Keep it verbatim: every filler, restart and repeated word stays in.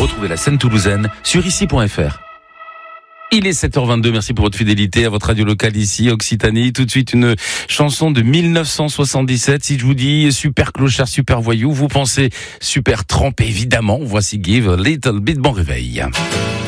Retrouvez la scène toulousaine sur ici point f r. Il est sept heures vingt-deux, merci pour votre fidélité à votre radio locale ici, Occitanie. Tout de suite, une chanson de mille neuf cent soixante-dix-sept. Si je vous dis super clochard, super voyou, vous pensez super trempé, évidemment. Voici Give a Little Bit, bon réveil.